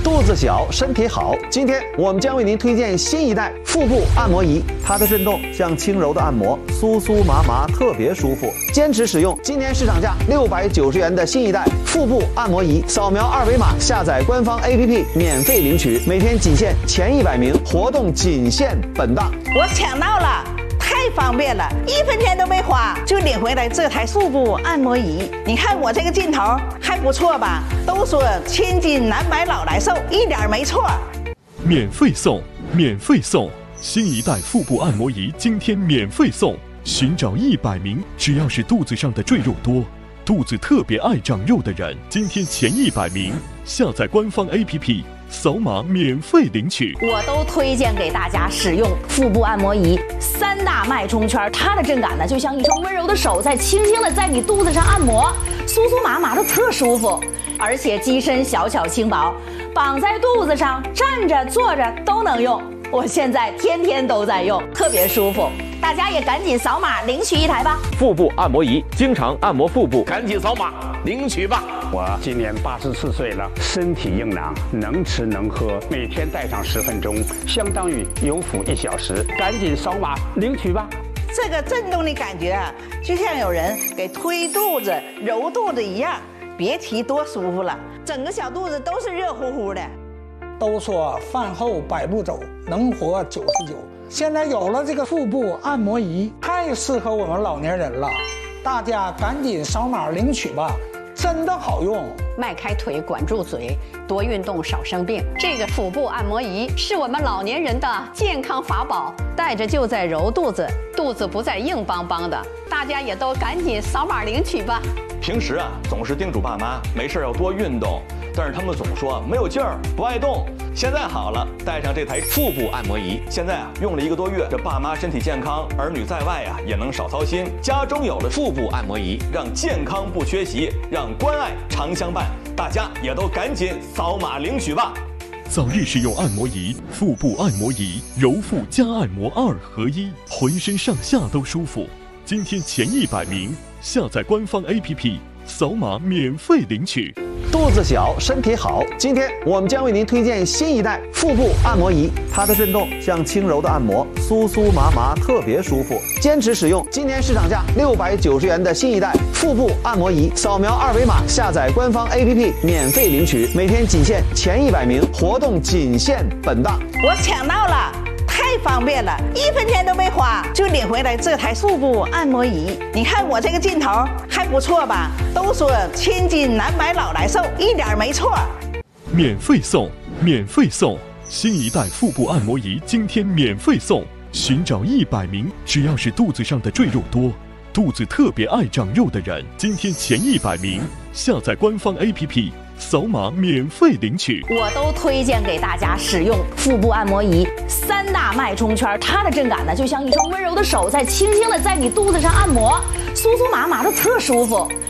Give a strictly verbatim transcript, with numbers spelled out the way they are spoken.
肚子小，身体好。今天我们将为您推荐新一代腹部按摩仪，它的震动像轻柔的按摩，酥酥麻麻，特别舒服。坚持使用，今年市场价六百九十元的新一代腹部按摩仪，扫描二维码下载官方 A P P 免费领取，每天仅限前一百名，活动仅限本档。 我抢到了。太方便了，一分钱都没花就领回来这台腹部按摩仪。你看我这个劲头还不错吧？都说千金难买老来瘦，一点没错。 免费送，免费送，新一代腹部按摩仪今天免费送。寻找一百名，只要是肚子上的赘肉多，肚子特别爱长肉的人，今天前一百名，下载官方 A P P。扫码免费领取， 我都推荐给大家使用腹部按摩仪，三大脉冲圈，它的震感呢，就像一双温柔的手在轻轻的在你肚子上按摩，酥酥麻麻的特舒服，而且机身小巧轻薄，绑在肚子上，站着坐着都能用。我现在天天都在用，特别舒服。大家也赶紧扫码领取一台吧。 腹部按摩仪，经常按摩腹部，赶紧扫码领取吧。 我今年八十四岁了，身体硬朗，能吃能喝，每天戴上十分钟，相当于有腹一小时。赶紧扫码领取吧。 这个震动的感觉啊，就像有人给推肚子、揉肚子一样，别提多舒服了，整个小肚子都是热乎乎的。 都说饭后百步走，能活九十九。现在有了这个腹部按摩仪，太适合我们老年人了，大家赶紧扫码领取吧，真的好用。 迈开腿，管住嘴，多运动少生病。这个腹部按摩仪是我们老年人的健康法宝，带着就在揉肚子，肚子不再硬邦邦的。大家也都赶紧扫码领取吧。 平时啊，总是叮嘱爸妈没事要多运动，但是他们总说没有劲儿，不爱动。现在好了，带上这台腹部按摩仪，现在啊用了一个多月，这爸妈身体健康，儿女在外啊也能少操心。家中有了腹部按摩仪，让健康不缺席，让关爱常相伴。大家也都赶紧扫码领取吧。 早日使用按摩仪，腹部按摩仪，揉腹加按摩二合一，浑身上下都舒服。今天前一百名，下载官方 A P P， 扫码免费领取。 肚子小，身体好。今天我们将为您推荐新一代腹部按摩仪，它的震动像轻柔的按摩，酥酥麻麻，特别舒服。坚持使用，今年市场价六百九十元的新一代腹部按摩仪，扫描二维码下载官方 A P P 免费领取，每天仅限前一百名，活动仅限本档。 我抢到了。太方便了，一分钱都没花就领回来这台腹部按摩仪。你看我这个劲头还不错吧？都说千金难买老来瘦，一点没错。 免费送，免费送，新一代腹部按摩仪今天免费送。寻找一百名，只要是肚子上的赘肉多，肚子特别爱长肉的人，今天前一百名，下载官方 A P P。扫码免费领取， 我都推荐给大家使用腹部按摩仪，三大脉冲圈，它的震感呢，就像一双温柔的手在轻轻的在你肚子上按摩，酥酥麻麻的特舒服，